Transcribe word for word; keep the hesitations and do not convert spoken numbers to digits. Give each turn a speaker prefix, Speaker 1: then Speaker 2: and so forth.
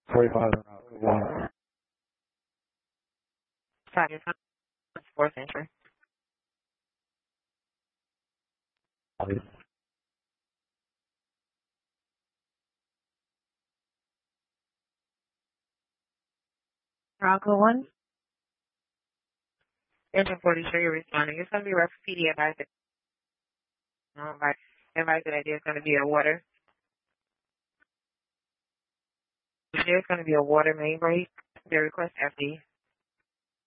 Speaker 1: forty-five and one.
Speaker 2: Five, fourth entry.
Speaker 3: Bronco one.
Speaker 2: Engine forty-three, you're responding. It's going to be rough P D advice. No, advice advice that idea is going to be a water. There's going to be a water main break. They request F D.